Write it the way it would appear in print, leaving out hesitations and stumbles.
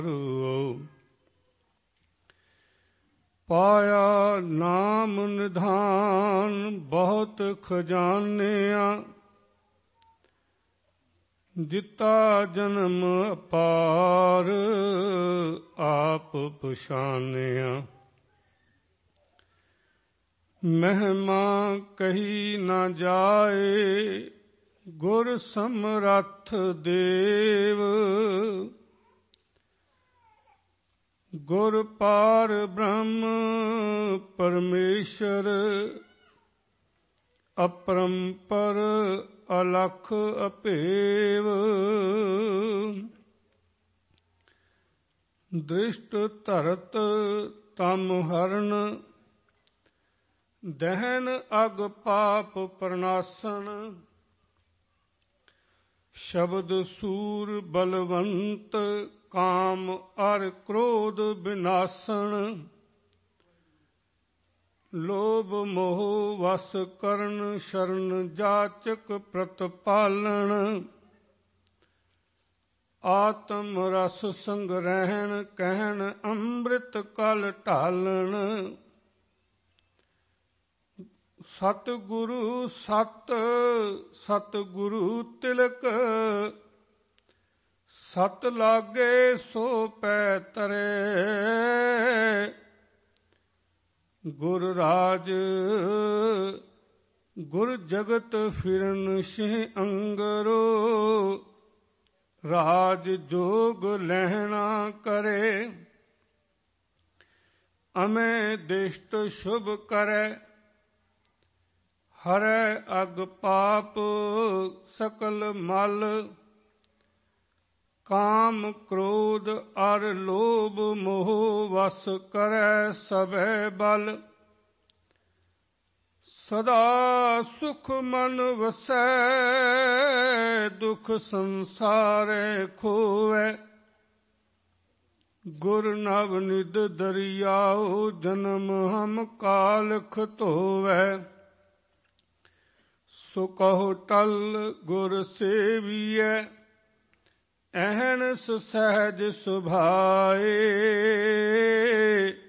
ਪਾਇਆ ਨਾਮ ਨਿਧਾਨ ਬਹੁਤ ਖਜ਼ਾਨਿਆਂ, ਦਿੱਤਾ ਜਨਮ ਅਪਾਰ ਆਪ ਪਛਾਨਿਆ। ਮਹਿਮਾ ਕਹੀ ਨਾ ਜਾਏ ਗੁਰ ਸਮਰੱਥ ਦੇਵ, ਗੁਰ ਪਾਰ ਬ੍ਰਹਮ ਪਰਮੇਸ਼ਰ, ਅਪਰੰਪਰ ਅਲਖ ਅਭੇਵ। ਦ੍ਰਿਸ਼ਟ ਧਰਤ ਤਮ ਹਰਨ, ਦਹਿਨ ਅਗ ਪਾਪ ਪ੍ਰਨਾਸਨ। ਸ਼ਬਦ ਸੂਰ ਬਲਵੰਤ, ਕਾਮ ਅਰ ਕ੍ਰੋਧ ਵਿਨਾਸਨ। ਲੋਭ ਮੋਹ ਵਸ ਕਰਨ, ਸ਼ਰਨ ਜਾਚਕ ਪ੍ਰਤਪਾਲਨ। ਆਤਮ ਰਸ ਸੰਗ੍ਰਹਿਣ, ਕਹਿਣ ਅੰਮ੍ਰਿਤ ਕਲ ਢਾਲਣ। ਸਤਿਗੁਰੂ ਸਤ ਸਤਿਗੁਰੂ ਤਿਲਕ, ਸਤ ਲਾਗੇ ਸੋ ਪੈ ਤਰੇ। ਗੁਰ ਰਾਜ ਗੁਰ ਜਗਤ ਫਿਰਨ ਸਿਹ ਅੰਗਰੋ, ਰਾਜ ਜੋਗ ਲਹਿਣਾ ਕਰੇ। ਅਮੈ ਦਿਸ਼ਟ ਸ਼ੁਭ ਕਰੈ, ਹਰੈ ਅਗ ਪਾਪ ਸਕਲ ਮਲ। ਕਾਮ ਕ੍ਰੋਧ ਅਰ ਲੋਭ ਮੋਹ, ਵਸ ਕਰੈ ਸਭੈ ਬਲ। ਸਦਾ ਸੁਖ ਮਨ ਵਸੈ, ਦੁਖ ਸੰਸਾਰੈ ਖੋਵੈ। ਗੁਰ ਨਵ ਨਿਧ ਦਰਿਆਉ, ਜਨਮ ਹਮ ਕਾਲਖ ਧੋਵੈ। ਸੋ ਕਹੋ ਟਲ ਗੁਰ ਸੇਵੀਐ, ਅਹਨਿਸ ਸਹਿਜ ਸੁਭਾਏ।